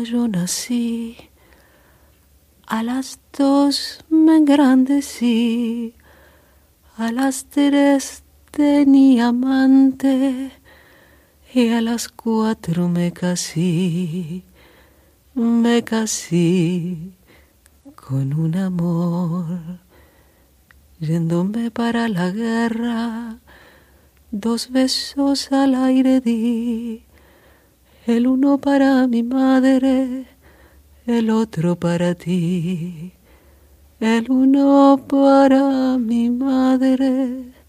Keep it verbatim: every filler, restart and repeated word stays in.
Yo nací, a las dos me engrandecí, a las tres tenía amante y a las cuatro me casé, me casé con un amor. Yéndome para la guerra, dos besos al aire di, el uno para mi madre, el otro para ti. El uno para mi madre,